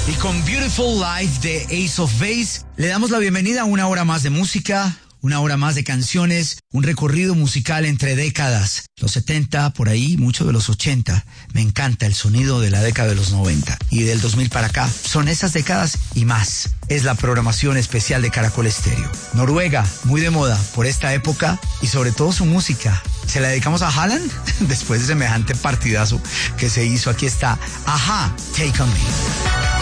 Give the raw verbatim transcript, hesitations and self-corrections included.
Y con Beautiful Life de Ace of Base, le damos la bienvenida a una hora más de música, una hora más de canciones, un recorrido musical entre décadas. Los setenta, por ahí, mucho de los ochenta. Me encanta el sonido de la década de los noventa. Y del dos mil para acá, son esas décadas y más. Es la programación especial de Caracol Estéreo. Noruega, muy de moda por esta época y sobre todo su música. ¿Se la dedicamos a Haaland? Después de semejante partidazo que se hizo, aquí está Ajá, Take On Me.